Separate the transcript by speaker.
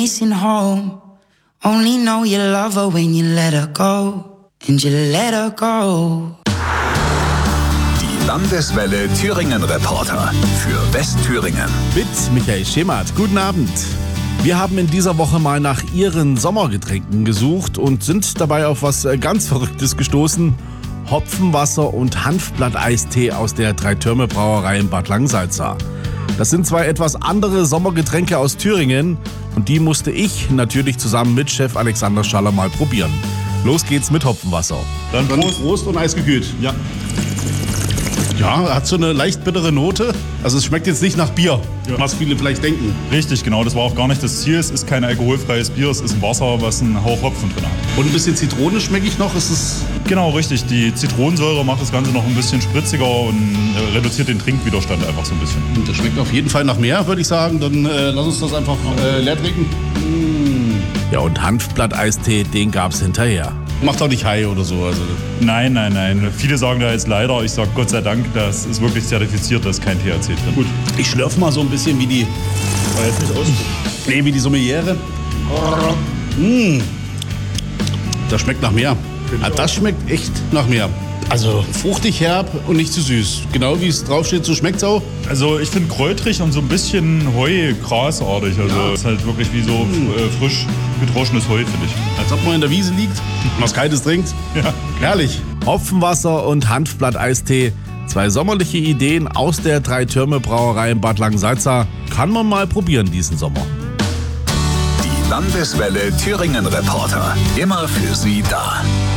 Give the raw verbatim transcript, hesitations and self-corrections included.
Speaker 1: missing home. Only know you love her when you let her go. And you let her go.
Speaker 2: Die Landeswelle Thüringen Reporter für Westthüringen.
Speaker 3: Mit Michael Schemert. Guten Abend. Wir haben in dieser Woche mal nach Ihren Sommergetränken gesucht und sind dabei auf was ganz Verrücktes gestoßen. Hopfenwasser und Hanfblatteistee aus der Drei-Türme-Brauerei in Bad Langsalza. Das sind zwei etwas andere Sommergetränke aus Thüringen und die musste ich natürlich zusammen mit Chef Alexander Schaller mal probieren. Los geht's mit Hopfenwasser.
Speaker 4: Dann Prost, Prost und eisgekühlt. Ja. Ja, hat so eine leicht bittere Note. Also es schmeckt jetzt nicht nach Bier, ja, was viele vielleicht denken.
Speaker 5: Richtig, genau. Das war auch gar nicht das Ziel. Es ist kein alkoholfreies Bier, es ist ein Wasser, was einen Hauch Hopfen drin hat.
Speaker 4: Und ein bisschen Zitrone schmecke ich noch. Ist es
Speaker 5: genau, richtig. Die Zitronensäure macht das Ganze noch ein bisschen spritziger und reduziert den Trinkwiderstand einfach so ein bisschen.
Speaker 4: Und das schmeckt auf jeden Fall nach mehr, würde ich sagen. Dann äh, lass uns das einfach äh, leer trinken.
Speaker 3: Ja, und Hanfblatteistee, den gab's hinterher.
Speaker 4: Macht auch nicht high oder so. Also.
Speaker 5: Nein, nein, nein. Viele sagen da jetzt leider, ich sage Gott sei Dank, das ist wirklich zertifiziert, da ist kein T H C drin.
Speaker 4: Gut, ich schlürfe mal so ein bisschen wie die...
Speaker 5: War jetzt nicht ausgucken.
Speaker 4: Nee, wie die Sommeliere. Mmh. Das schmeckt nach mehr. Ja, das schmeckt echt nach mehr. Also fruchtig, herb und nicht zu süß. Genau wie es draufsteht, so schmeckt es auch.
Speaker 5: Also ich finde kräutrig und so ein bisschen Heu-Grasartig. Also
Speaker 4: Ja.
Speaker 5: es ist halt wirklich wie so äh, frisch gedroschenes Heu, finde ich.
Speaker 4: Als ob man in der Wiese liegt und was Kaltes trinkt.
Speaker 5: Ja.
Speaker 4: Herrlich.
Speaker 3: Hopfenwasser und Hanfblatteistee. Zwei sommerliche Ideen aus der Drei-Türme-Brauerei in Bad Langsalza. Kann man mal probieren diesen Sommer.
Speaker 2: Die Landeswelle Thüringen Reporter. Immer für Sie da.